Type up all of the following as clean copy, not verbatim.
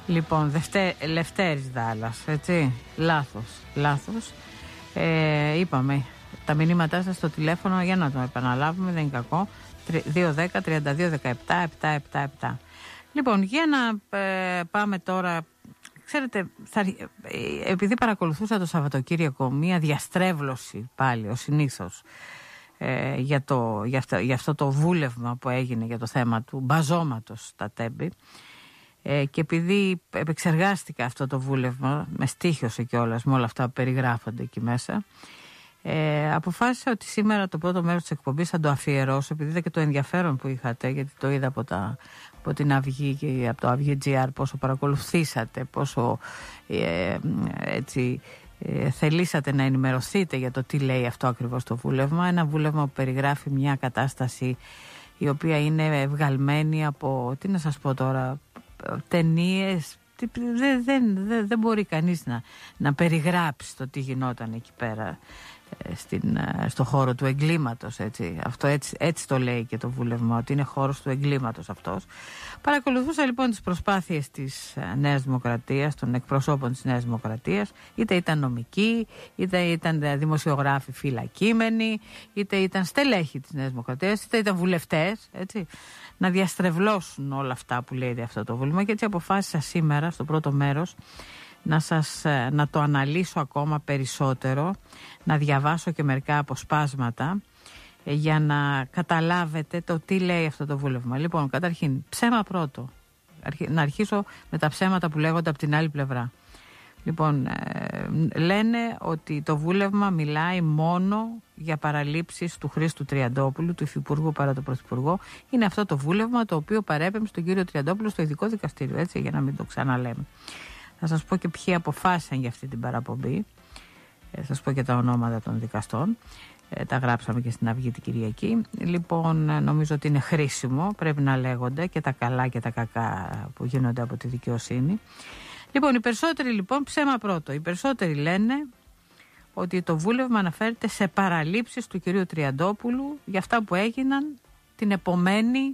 Λοιπόν, Λευτέρης Δάλλας, έτσι, λάθος. Είπαμε, τα μηνύματά σας στο τηλέφωνο, για να το επαναλάβουμε, δεν είναι κακό, 210-32-17-777. Λοιπόν, για να πάμε τώρα, ξέρετε, επειδή παρακολουθούσα το Σαββατοκύριακο μία διαστρέβλωση πάλι, ως συνήθως, για αυτό το βούλευμα που έγινε για το θέμα του μπαζώματος στα Τέμπη, και επειδή επεξεργάστηκα αυτό το βούλευμα, με στοίχιωσε κιόλας με όλα αυτά που περιγράφονται εκεί μέσα, αποφάσισα ότι σήμερα το πρώτο μέρος της εκπομπής θα το αφιερώσω, επειδή είδα και το ενδιαφέρον που είχατε, γιατί το είδα από την Αυγή και από το Αυγή.gr, πόσο παρακολουθήσατε, πόσο θελήσατε να ενημερωθείτε για το τι λέει αυτό ακριβώς το βούλευμα. Ένα βούλευμα που περιγράφει μια κατάσταση η οποία είναι βγαλμένη από, τι να σας πω τώρα, ταινίες. Δεν μπορεί κανείς να περιγράψει το τι γινόταν εκεί πέρα στο χώρο του εγκλήματος, έτσι. Αυτό έτσι το λέει και το βούλευμα, ότι είναι χώρος του εγκλήματος αυτός. Παρακολουθούσα λοιπόν τις προσπάθειες της Νέας Δημοκρατίας, των εκπροσώπων της Νέας Δημοκρατίας, είτε ήταν νομικοί, είτε ήταν δημοσιογράφοι φυλακίμενοι, είτε ήταν στελέχοι της Νέας Δημοκρατίας, είτε ήταν βουλευτές, έτσι, να διαστρεβλώσουν όλα αυτά που λέει αυτό το βούλευμα. Και έτσι αποφάσισα σήμερα στο πρώτο μέρος να το αναλύσω ακόμα περισσότερο, να διαβάσω και μερικά αποσπάσματα για να καταλάβετε το τι λέει αυτό το βούλευμα. Λοιπόν, καταρχήν, ψέμα πρώτο. Να αρχίσω με τα ψέματα που λέγονται από την άλλη πλευρά. Λοιπόν, λένε ότι το βούλευμα μιλάει μόνο για παραλήψεις του Χρήστου Τριαντόπουλου, του Υφυπουργού παρά το Πρωθυπουργό. Είναι αυτό το βούλευμα το οποίο παρέπεμψε τον κύριο Τριαντόπουλο στο ειδικό δικαστήριο, έτσι, για να μην το ξαναλέμε. Θα σας πω και ποιοι αποφάσισαν για αυτή την παραπομπή. Θα σας πω και τα ονόματα των δικαστών. Τα γράψαμε και στην Αυγή την Κυριακή. Λοιπόν, νομίζω ότι είναι χρήσιμο, πρέπει να λέγονται και τα καλά και τα κακά που γίνονται από τη δικαιοσύνη. Λοιπόν, οι περισσότεροι, ψέμα πρώτο. Οι περισσότεροι λένε ότι το βούλευμα αναφέρεται σε παραλήψεις του κυρίου Τριαντόπουλου για αυτά που έγιναν την επομένη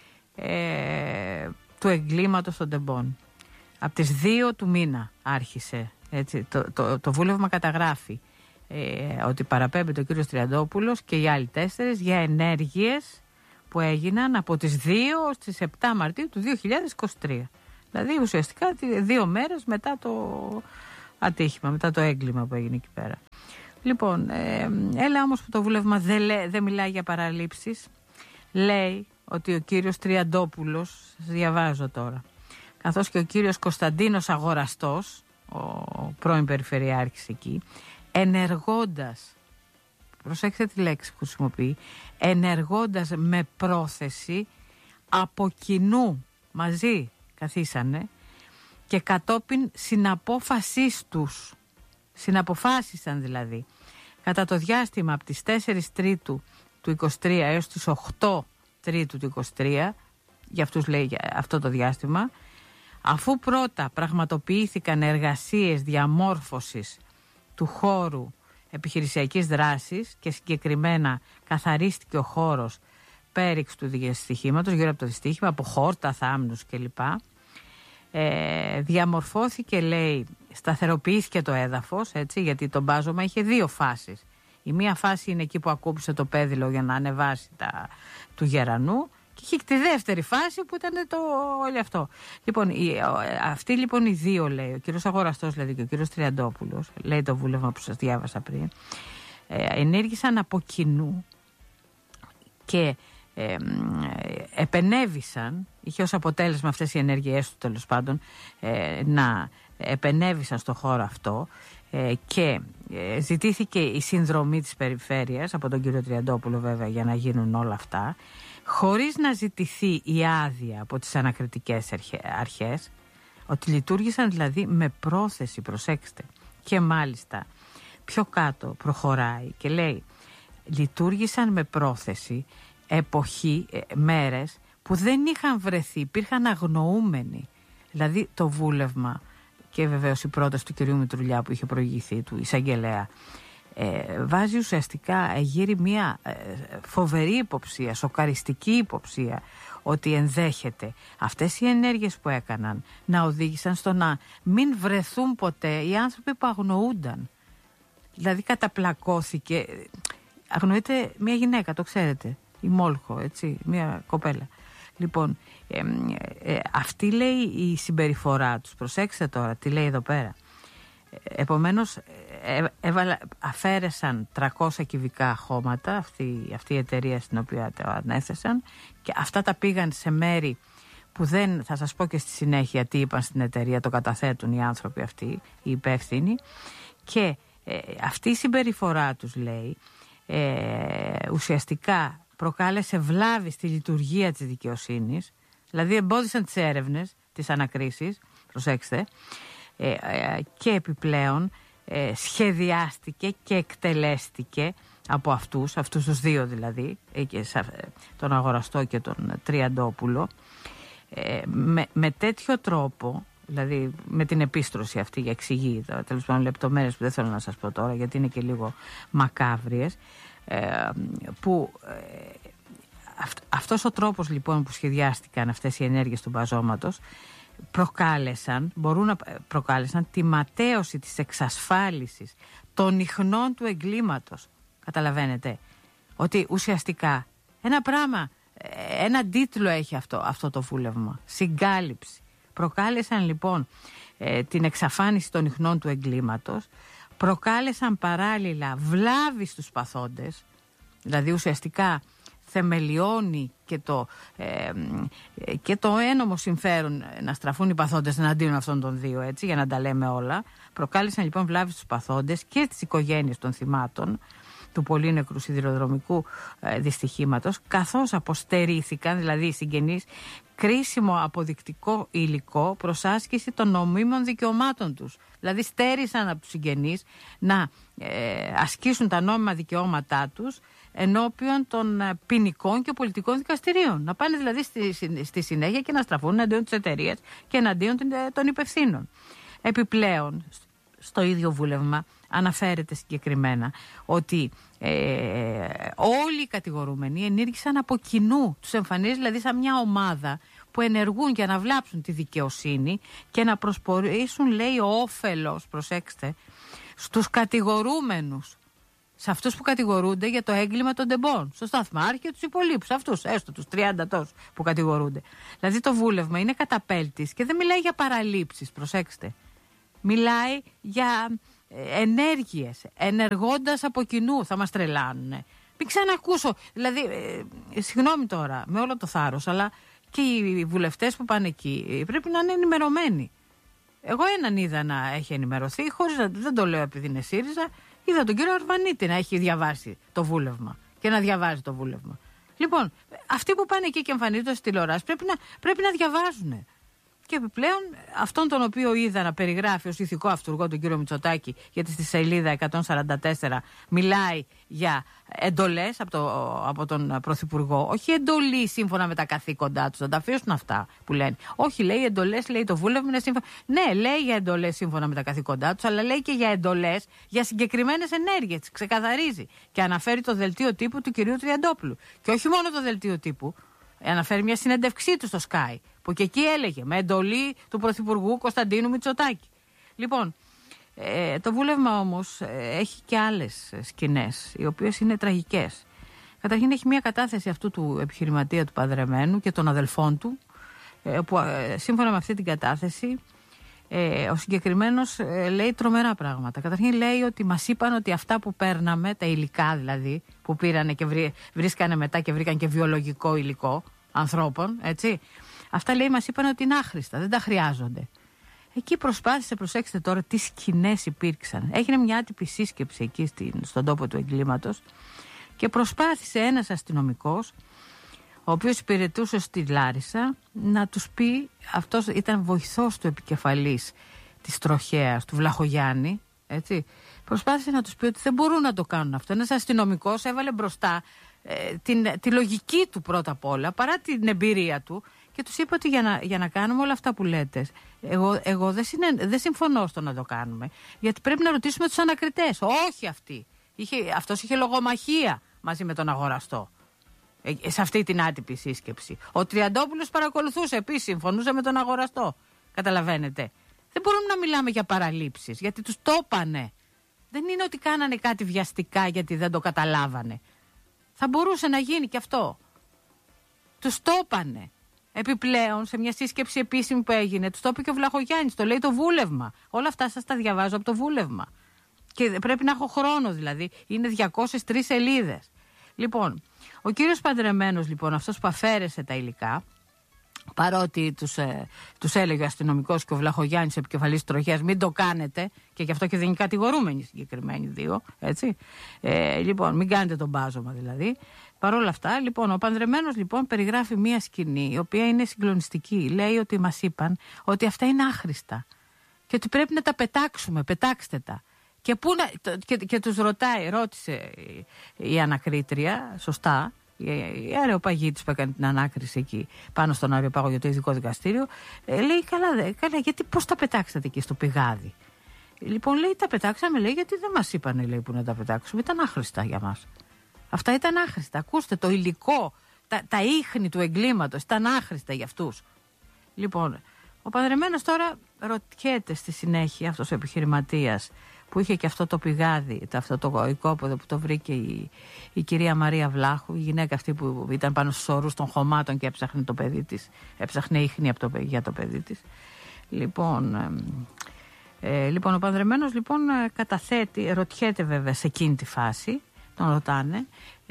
του εγκλήματος των Τεμπών. Από τις 2 του μήνα άρχισε, έτσι, το βούλευμα καταγράφει ότι παραπέμπει ο κύριος Τριαντόπουλος και οι άλλοι 4 για ενέργειες που έγιναν από τις 2 στις 7 Μαρτίου του 2023. Δηλαδή ουσιαστικά 2 μέρες μετά το ατύχημα, μετά το έγκλημα που έγινε εκεί πέρα. Λοιπόν, έλα όμως που το βούλευμα δεν μιλάει για παραλήψεις. Λέει ότι ο κύριος Τριαντόπουλος, σας διαβάζω τώρα, καθώς και ο κύριος Κωνσταντίνος Αγοραστός, ο πρώην περιφερειάρχης εκεί, ενεργώντας, προσέξτε τη λέξη που χρησιμοποιεί, ενεργώντας με πρόθεση, από κοινού μαζί καθίσανε και κατόπιν συναπόφασής τους, συναποφάσισαν δηλαδή, κατά το διάστημα από τις 4 Τρίτου του 23 έως τις 8 Τρίτου του 23, για αυτούς λέει αυτό το διάστημα, αφού πρώτα πραγματοποιήθηκαν εργασίες διαμόρφωσης του χώρου επιχειρησιακής δράσης και συγκεκριμένα καθαρίστηκε ο χώρος πέριξ του δυστυχήματος, γύρω από το δυστύχημα, από χόρτα, θάμνους κλπ. Διαμορφώθηκε, λέει, σταθεροποιήθηκε το έδαφος, έτσι, γιατί το μπάζωμα είχε 2 φάσεις. Η μία φάση είναι εκεί που ακούμπησε το πέδιλο για να ανεβάσει του γερανού, και είχε τη δεύτερη φάση που ήταν όλο αυτό. Λοιπόν, αυτοί λοιπόν οι 2, λέει, ο κύριος Αγοραστός δηλαδή και ο κύριος Τριαντόπουλος, λέει το βούλευμα που σας διάβασα πριν, ενέργησαν από κοινού και επενέβησαν, είχε ως αποτέλεσμα αυτές οι ενέργειές του τέλος πάντων να επενέβησαν στο χώρο αυτό, και ζητήθηκε η συνδρομή της περιφέρειας από τον κύριο Τριαντόπουλο βέβαια για να γίνουν όλα αυτά, χωρίς να ζητηθεί η άδεια από τις ανακριτικές αρχές, ότι λειτουργήσαν δηλαδή με πρόθεση, προσέξτε, και μάλιστα πιο κάτω προχωράει και λέει λειτουργήσαν με πρόθεση εποχή, μέρες που δεν είχαν βρεθεί, υπήρχαν αγνοούμενοι. Δηλαδή το βούλευμα και βεβαίως η πρόταση του κυρίου Μητρουλιά που είχε προηγηθεί, του εισαγγελέα, βάζει ουσιαστικά γύρει μια φοβερή υποψία, σοκαριστική υποψία, ότι ενδέχεται αυτές οι ενέργειες που έκαναν να οδήγησαν στο να μην βρεθούν ποτέ οι άνθρωποι που αγνοούνταν. Δηλαδή καταπλακώθηκε, αγνοείται μια γυναίκα, το ξέρετε, η Μόλχο, έτσι, μια κοπέλα. Λοιπόν, αυτή λέει η συμπεριφορά τους, προσέξτε τώρα τι λέει εδώ πέρα. Επομένως αφαίρεσαν 300 κυβικά χώματα αυτή η εταιρεία στην οποία τα ανέθεσαν, και αυτά τα πήγαν σε μέρη που δεν, θα σας πω και στη συνέχεια τι είπαν στην εταιρεία, το καταθέτουν οι άνθρωποι αυτοί, οι υπεύθυνοι, και αυτή η συμπεριφορά τους, λέει, ουσιαστικά προκάλεσε βλάβη στη λειτουργία της δικαιοσύνης, δηλαδή εμπόδισαν τις έρευνες, τις ανακρίσεις, προσέξτε, και επιπλέον σχεδιάστηκε και εκτελέστηκε από αυτούς τους δύο δηλαδή, τον Αγοραστό και τον Τριαντόπουλο, με τέτοιο τρόπο, δηλαδή με την επίστρωση αυτή, για εξηγεί τέλος πάντων λεπτομέρειες που δεν θέλω να σας πω τώρα γιατί είναι και λίγο μακάβριες, που αυτός ο τρόπος λοιπόν που σχεδιάστηκαν αυτές οι ενέργειες του μπαζώματος προκάλεσαν τη ματαίωση της εξασφάλισης των ιχνών του εγκλήματος. Καταλαβαίνετε ότι ουσιαστικά έναν τίτλο έχει αυτό το βούλευμα, συγκάλυψη. Προκάλεσαν λοιπόν την εξαφάνιση των ιχνών του εγκλήματος, προκάλεσαν παράλληλα βλάβη στους παθόντες, δηλαδή ουσιαστικά θεμελιώνει και το ένομο συμφέρον να στραφούν οι παθόντες εναντίον αυτών των δύο, έτσι, για να τα λέμε όλα. Προκάλεσαν λοιπόν βλάβη στους παθόντες και στις οικογένειες των θυμάτων του πολύνεκρου σιδηροδρομικού δυστυχήματος, καθώς αποστερήθηκαν, δηλαδή οι συγγενείς, κρίσιμο αποδεικτικό υλικό προς άσκηση των νομίμων δικαιωμάτων τους. Δηλαδή στέρισαν από τους συγγενείς να ασκήσουν τα νόμιμα δικαιώματά τους ενώπιον των ποινικών και πολιτικών δικαστηρίων. Να πάνε δηλαδή στη συνέχεια και να στραφούν εναντίον της εταιρείας και εναντίον των υπευθύνων. Επιπλέον, στο ίδιο βούλευμα αναφέρεται συγκεκριμένα ότι όλοι οι κατηγορούμενοι ενήργησαν από κοινού. Τους εμφανίζει δηλαδή σαν μια ομάδα που ενεργούν για να βλάψουν τη δικαιοσύνη και να προσπορήσουν, λέει, όφελος, προσέξτε, στους κατηγορούμενους, σε αυτούς που κατηγορούνται για το έγκλημα των τεμπών, στο Σταθμάρχη και τους υπολείπους, αυτούς, έστω τους 30 τόσους που κατηγορούνται. Δηλαδή το βούλευμα είναι καταπέλτης και δεν μιλάει για παραλήψεις, προσέξτε. Μιλάει για ενέργειες, ενεργώντας από κοινού. Θα μας τρελάνουνε. Μην ξανακούσω, δηλαδή, συγγνώμη τώρα, με όλο το θάρρος, αλλά και οι βουλευτές που πάνε εκεί πρέπει να είναι ενημερωμένοι. Εγώ έναν είδα να έχει ενημερωθεί, χωρίς δεν το λέω επειδή είναι ΣΥΡΙΖΑ, είδα τον κύριο Αρβανίτη να έχει διαβάσει το βούλευμα και να διαβάζει το βούλευμα. Λοιπόν, αυτοί που πάνε εκεί και εμφανίζονται στις τηλεοράσεις πρέπει να διαβάζουν. Και επιπλέον αυτόν τον οποίο είδα να περιγράφει ως ηθικό αυτούργο, τον κύριο Μητσοτάκη, γιατί στη σελίδα 144 μιλάει για εντολές από τον Πρωθυπουργό. Όχι εντολή σύμφωνα με τα καθήκοντά τους, να τα αφήσουν αυτά που λένε. Όχι, λέει εντολές, λέει το βούλευμα είναι σύμφωνα. Ναι, λέει για εντολές σύμφωνα με τα καθήκοντά τους, αλλά λέει και για εντολές για συγκεκριμένες ενέργειες. Τις ξεκαθαρίζει και αναφέρει το δελτίο τύπου του κυρίου Τριαντόπουλου. Και όχι μόνο το δελτίο τύπου. Αναφέρει μια συνέντευξή του στο Sky, που και εκεί έλεγε με εντολή του Πρωθυπουργού Κωνσταντίνου Μητσοτάκη. Λοιπόν, το βούλευμα όμως έχει και άλλες σκηνές, οι οποίες είναι τραγικές. Καταρχήν έχει μια κατάθεση αυτού του επιχειρηματία του παντρεμένου και των αδελφών του, που σύμφωνα με αυτή την κατάθεση ο συγκεκριμένος λέει τρομερά πράγματα. Καταρχήν λέει ότι μας είπαν ότι αυτά που παίρναμε, τα υλικά δηλαδή, που πήρανε και βρίσκανε μετά και βρήκαν και βιολογικό υλικό ανθρώπων, έτσι. Αυτά, λέει, μας είπαν ότι είναι άχρηστα, δεν τα χρειάζονται. Εκεί προσπάθησε, προσέξτε τώρα τι σκηνές υπήρξαν. Έγινε μια άτυπη σύσκεψη εκεί στον τόπο του εγκλήματος και προσπάθησε ένας αστυνομικός, ο οποίος υπηρετούσε στη Λάρισα, να τους πει, αυτός ήταν βοηθός του επικεφαλής της τροχέας, του Βλαχογιάννη, έτσι. Προσπάθησε να τους πει ότι δεν μπορούν να το κάνουν αυτό. Ένας αστυνομικός έβαλε μπροστά τη λογική του πρώτα απ' όλα, παρά την εμπειρία του, και τους είπε ότι για να κάνουμε όλα αυτά που λέτε, εγώ δεν συμφωνώ στο να το κάνουμε, γιατί πρέπει να ρωτήσουμε τους ανακριτές, όχι αυτοί. Αυτός είχε λογομαχία μαζί με τον αγοραστό. Σε αυτή την άτυπη σύσκεψη. Ο Τριαντόπουλος παρακολουθούσε επίσης, συμφωνούσε με τον αγοραστό. Καταλαβαίνετε. Δεν μπορούμε να μιλάμε για παραλήψεις, γιατί τους το έπανε. Δεν είναι ότι κάνανε κάτι βιαστικά γιατί δεν το καταλάβανε. Θα μπορούσε να γίνει και αυτό. Τους το έπανε. Επιπλέον, σε μια σύσκεψη επίσημη που έγινε, τους το είπε και ο Βλαχογιάννης, το λέει το βούλευμα. Όλα αυτά σας τα διαβάζω από το βούλευμα. Και πρέπει να έχω χρόνο δηλαδή. Είναι 203 σελίδες. Λοιπόν, ο κύριος Παντρεμένος, λοιπόν, αυτός που αφαίρεσε τα υλικά, παρότι τους έλεγε ο αστυνομικός και ο Βλαχογιάννης επικεφαλής τροχέας, μην το κάνετε, και γι' αυτό και δεν είναι κατηγορούμενοι συγκεκριμένοι δύο, έτσι. Λοιπόν, μην κάνετε τον μπάζωμα δηλαδή. Παρ' όλα αυτά, λοιπόν, ο Παντρεμένος λοιπόν περιγράφει μία σκηνή, η οποία είναι συγκλονιστική. Λέει ότι μας είπαν ότι αυτά είναι άχρηστα και ότι πρέπει να τα πετάξουμε, πετάξτε τα. Και τους ρώτησε η ανακρίτρια, σωστά, η Αρεοπαγίτης που έκανε την ανάκριση εκεί πάνω στον Αρεοπάγο για το ειδικό δικαστήριο, λέει καλά, γιατί πώς τα πετάξατε εκεί στο πηγάδι? Λοιπόν, λέει, τα πετάξαμε, λέει, γιατί δεν μας είπανε, λέει, που να τα πετάξουμε, ήταν άχρηστα για μας. Αυτά ήταν άχρηστα. Ακούστε, το υλικό, τα ίχνη του εγκλήματος ήταν άχρηστα για αυτούς. Λοιπόν, ο Παντρεμένος τώρα ρωτιέται στη συνέχεια, αυτός ο επιχειρηματίας που είχε και αυτό το πηγάδι, αυτό το οικόπεδο που το βρήκε η κυρία Μαρία Βλάχου, η γυναίκα αυτή που ήταν πάνω στους ορούς των χωμάτων και έψαχνε το παιδί της, έψαχνε ίχνη για το παιδί της. Λοιπόν, ο Παντρεμένος λοιπόν καταθέτει, ρωτιέται βέβαια σε εκείνη τη φάση, τον ρωτάνε,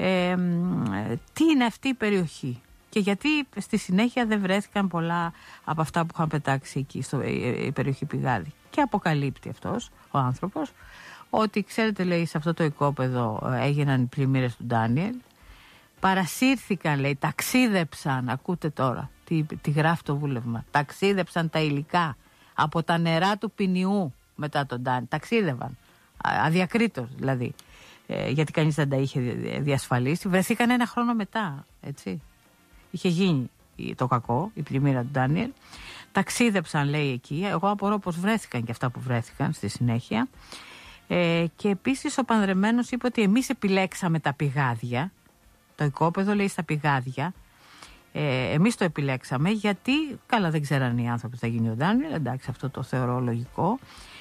τι είναι αυτή η περιοχή και γιατί στη συνέχεια δεν βρέθηκαν πολλά από αυτά που είχαν πετάξει εκεί η περιοχή Πηγάδι. Και αποκαλύπτει αυτός ο άνθρωπος ότι, ξέρετε, λέει, σε αυτό το οικόπεδο έγιναν οι πλημμύρες του Ντάνιελ, παρασύρθηκαν, λέει, ταξίδεψαν, ακούτε τώρα τι γράφει το βούλευμα, ταξίδεψαν τα υλικά από τα νερά του ποινιού μετά τον Ντάνιελ, ταξίδευαν αδιακρίτως δηλαδή, γιατί κανείς δεν τα είχε διασφαλίσει, βρεθήκαν ένα χρόνο μετά, έτσι. Είχε γίνει το κακό, η πλημμύρα του Ντάνιελ. Ταξίδεψαν, λέει, εκεί. Εγώ απορώ πως βρέθηκαν και αυτά που βρέθηκαν στη συνέχεια. Και επίσης ο Παντρεμένος είπε ότι εμείς επιλέξαμε τα πηγάδια. Το οικόπεδο, λέει, στα πηγάδια. Εμείς το επιλέξαμε γιατί, καλά, δεν ξέραν οι άνθρωποι τι θα γίνει ο Ντάνιελ. Εντάξει, αυτό το θεωρώ λογικό.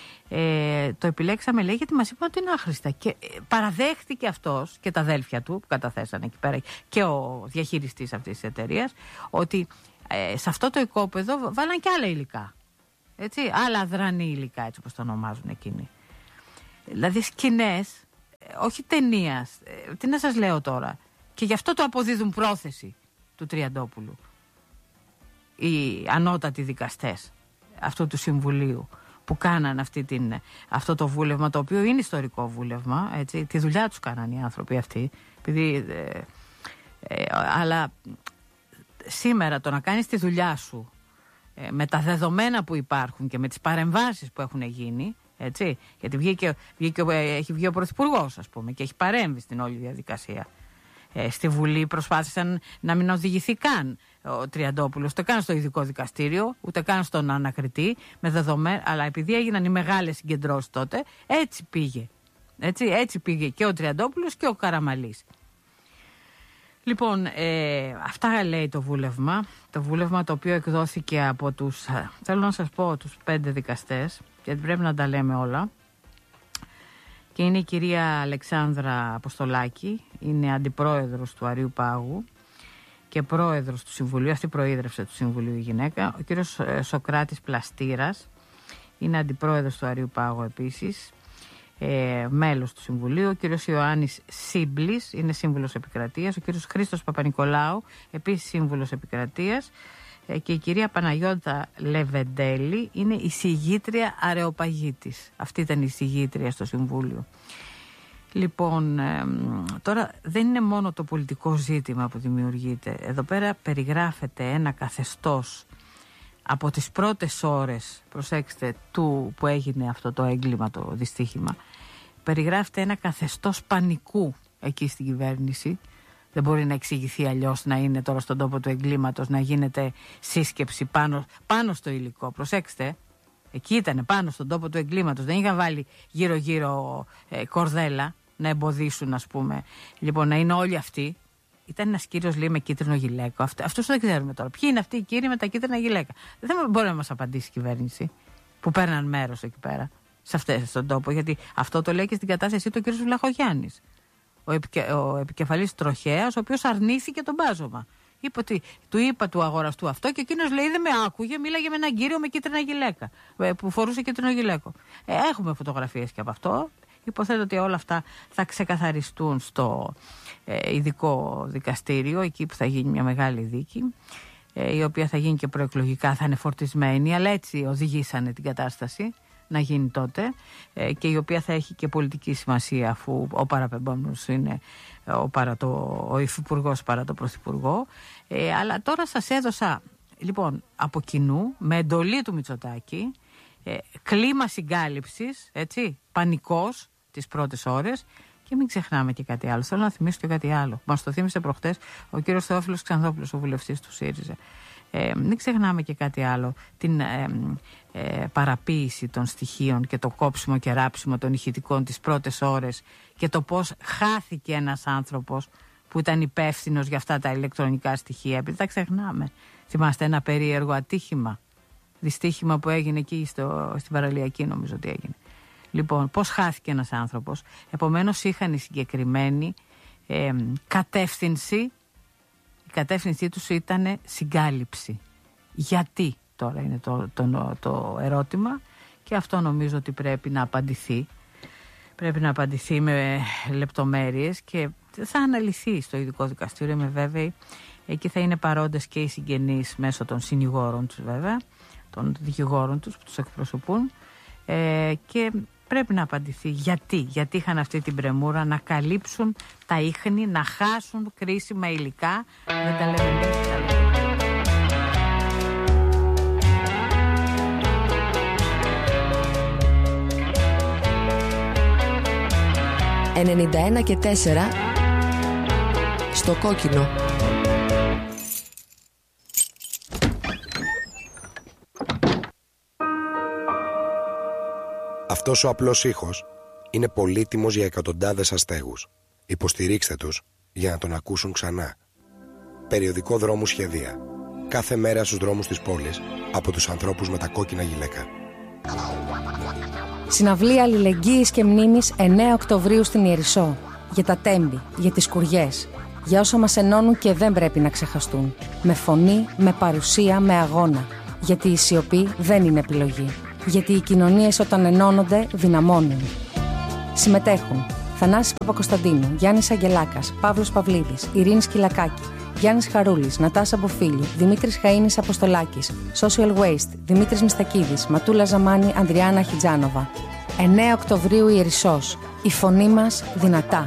Το επιλέξαμε, λέει, γιατί μας είπαν ότι είναι άχρηστα. Και παραδέχτηκε αυτός και τα αδέλφια του που καταθέσανε εκεί πέρα και ο διαχειριστής αυτής της εταιρείας ότι σε αυτό το οικόπεδο βάλαν και άλλα υλικά. Έτσι, άλλα αδρανή υλικά, έτσι όπως το ονομάζουν εκείνοι. Δηλαδή σκηνές, όχι ταινίας. Τι να σας λέω τώρα. Και γι' αυτό το αποδίδουν πρόθεση του Τριαντόπουλου οι ανώτατοι δικαστές αυτού του συμβουλίου που κάναν αυτό το βούλευμα, το οποίο είναι ιστορικό βούλευμα, έτσι, τη δουλειά τους κάναν οι άνθρωποι αυτοί, αλλά σήμερα το να κάνεις τη δουλειά σου με τα δεδομένα που υπάρχουν και με τις παρεμβάσεις που έχουν γίνει, έτσι, γιατί έχει βγει ο Πρωθυπουργός, ας πούμε, και έχει παρέμβει στην όλη διαδικασία. Στη Βουλή προσπάθησαν να μην οδηγηθεί καν ο Τριαντόπουλος, ούτε καν στο ειδικό δικαστήριο, ούτε καν στον ανακριτή, με δεδομένα, αλλά επειδή έγιναν οι μεγάλες συγκεντρώσεις τότε, έτσι πήγε. Έτσι πήγε και ο Τριαντόπουλος και ο Καραμαλής. Λοιπόν, αυτά λέει το βούλευμα το οποίο εκδόθηκε από τους, θέλω να σας πω, τους 5 δικαστές, γιατί πρέπει να τα λέμε όλα. Και είναι η κυρία Αλεξάνδρα Αποστολάκη, είναι αντιπρόεδρος του Αρείου Πάγου και πρόεδρος του Συμβουλίου, αυτή προείδρευσε του Συμβουλίου η γυναίκα. Ο κύριος Σοκράτης Πλαστήρας είναι αντιπρόεδρος του Αρείου Πάγου επίσης, μέλος του Συμβουλίου. Ο κύριος Ιωάννης Σύμπλης είναι σύμβουλος επικρατείας. Ο κύριος Χρήστος Παπα-Νικολάου επίσης σύμβουλος επικρατείας. Και η κυρία Παναγιώτα Λεβεντέλη είναι η συγγήτρια Αρεοπαγίτης. Αυτή ήταν η συγγήτρια στο Συμβούλιο. Λοιπόν, τώρα δεν είναι μόνο το πολιτικό ζήτημα που δημιουργείται. Εδώ πέρα περιγράφεται ένα καθεστώς από τις πρώτες ώρες, προσέξτε, που έγινε αυτό το έγκλημα, το δυστύχημα. Περιγράφεται ένα καθεστώς πανικού εκεί στην κυβέρνηση. Δεν μπορεί να εξηγηθεί αλλιώς να είναι τώρα στον τόπο του εγκλήματος, να γίνεται σύσκεψη πάνω στο υλικό. Προσέξτε, εκεί ήταν πάνω στον τόπο του εγκλήματος. Δεν είχαν βάλει γύρω-γύρω κορδέλα. να εμποδίσουν, ας πούμε. Λοιπόν, να είναι όλοι αυτοί. Ήταν ένας κύριος, λέει, με κίτρινο γυλαίκο. Αυτούς δεν ξέρουμε τώρα. Ποιοι είναι αυτοί οι κύριοι με τα κίτρινα γυλαίκα? Δεν μπορεί να μας απαντήσει η κυβέρνηση που παίρναν μέρος εκεί πέρα, στον τόπο. Γιατί αυτό το λέει και στην κατάσταση του κ. Βλαχογιάννης. Ο επικεφαλής τροχέας, ο οποίος αρνήθηκε τον μπάζωμα. Είπε ότι του είπα του αγοραστού αυτό και εκείνος λέει δεν με άκουγε, μίλαγε με έναν κύριο με κίτρινα γυλαίκα, που φορούσε κίτρινο γυλαίκο. Έχουμε φωτογραφίες και από αυτό. Υποθέτω ότι όλα αυτά θα ξεκαθαριστούν στο ειδικό δικαστήριο, εκεί που θα γίνει μια μεγάλη δίκη, η οποία θα γίνει και προεκλογικά, θα είναι φορτισμένη, αλλά έτσι οδηγήσανε την κατάσταση να γίνει τότε, και η οποία θα έχει και πολιτική σημασία, αφού ο παραπεμπόμενος είναι ο υφυπουργός παρά το πρωθυπουργό. Αλλά τώρα σας έδωσα, λοιπόν, από κοινού, με εντολή του Μητσοτάκη, κλίμα συγκάλυψης, έτσι, πανικός τις πρώτες ώρες. Και μην ξεχνάμε και κάτι άλλο. Θέλω να θυμίσω και κάτι άλλο. Μας το θύμισε προχτές ο κύριος Θεόφιλος Ξανθόπουλος, ο βουλευτής του ΣΥΡΙΖΑ. Μην ξεχνάμε και κάτι άλλο. Την παραποίηση των στοιχείων και το κόψιμο και ράψιμο των ηχητικών τις πρώτες ώρες και το πώς χάθηκε ένας άνθρωπος που ήταν υπεύθυνος για αυτά τα ηλεκτρονικά στοιχεία. Επειδή τα ξεχνάμε. Θυμάστε ένα περίεργο ατύχημα, δυστύχημα που έγινε εκεί στην Παραλιακή, νομίζω ότι έγινε. Λοιπόν, πώς χάθηκε ένας άνθρωπος. Επομένως είχαν η συγκεκριμένη κατεύθυνση. Η κατεύθυνσή τους ήταν συγκάλυψη. Γιατί τώρα είναι το ερώτημα, και αυτό νομίζω ότι πρέπει να απαντηθεί. Πρέπει να απαντηθεί με λεπτομέρειες και θα αναλυθεί στο ειδικό δικαστήριο, είμαι βέβαιη. Εκεί θα είναι παρόντες και οι συγγενείς μέσω των συνηγόρων τους, βέβαια, των δικηγόρων τους που τους εκπροσωπούν, και πρέπει να απαντηθεί γιατί είχαν αυτή την πρεμούρα να καλύψουν τα ίχνη, να χάσουν κρίσιμα υλικά. Δεν τα λέμε εμείς, τα λέμε. 91,4 στο κόκκινο. Αυτός ο απλός ήχος είναι πολύτιμος για εκατοντάδες αστέγους. Υποστηρίξτε τους για να τον ακούσουν ξανά. Περιοδικό Δρόμου Σχεδία. Κάθε μέρα στους δρόμους της πόλης από τους ανθρώπους με τα κόκκινα γυλαίκα. Συναυλία Αλληλεγγύης και Μνήμης 9 Οκτωβρίου στην Ιερισσό. Για τα τέμπη, για τις σκουριές. Για όσα μας ενώνουν και δεν πρέπει να ξεχαστούν. Με φωνή, με παρουσία, με αγώνα. Γιατί η σιωπή δεν είναι επιλογή. Γιατί οι κοινωνίες όταν ενώνονται δυναμώνουν. Συμμετέχουν Θανάσης Παπακοσταντίνου, Γιάννης Αγγελάκας, Παύλος Παυλίδης, Ειρήνη Σκυλακάκη, Γιάννης Χαρούλης, Νατάσα Μποφίλιου, Δημήτρης Χαΐνης Αποστολάκης, Social Waste, Δημήτρης Μιστακίδης, Ματούλα Ζαμάνη, Ανδριάννα Χιτζάνοβα. 9 Οκτωβρίου Ιερισσός. Η φωνή μας δυνατά.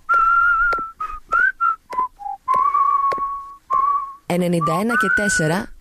«91 και 4